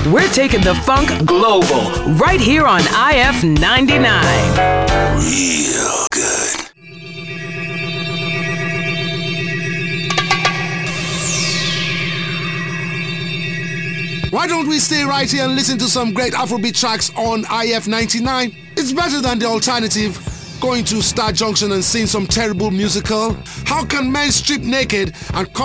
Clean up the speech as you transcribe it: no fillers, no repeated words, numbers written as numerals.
We're taking the funk global right here on IF 99. Real good. Why don't we stay right here and listen to some great Afrobeat tracks on IF 99? It's better than the alternative, going to Star Junction and seeing some terrible musical. How can men strip naked and